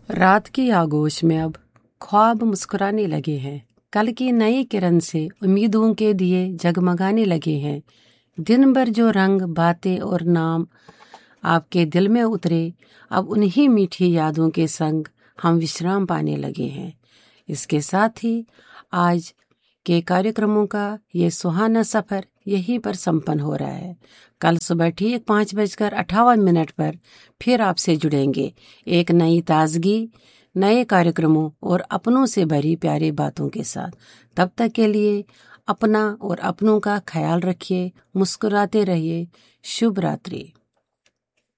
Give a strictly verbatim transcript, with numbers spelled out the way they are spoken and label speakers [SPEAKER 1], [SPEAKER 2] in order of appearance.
[SPEAKER 1] रात की आगोश में अब ख्वाब मुस्कुराने लगे हैं। कल की नई किरण से उम्मीदों के दिए जगमगाने लगे हैं। दिन भर जो रंग, बातें और नाम आपके दिल में उतरे, अब उन्हीं मीठी यादों के संग हम विश्राम पाने लगे हैं। इसके साथ ही आज के कार्यक्रमों का ये सुहाना सफर यहीं पर संपन्न हो रहा है। कल सुबह ठीक पाँच बजकर अट्ठावन मिनट पर फिर आपसे जुड़ेंगे एक नई ताजगी, नए कार्यक्रमों और अपनों से भरी प्यारी बातों के साथ। तब तक के लिए अपना और अपनों का ख्याल रखिए, मुस्कुराते रहिए। शुभ रात्रि।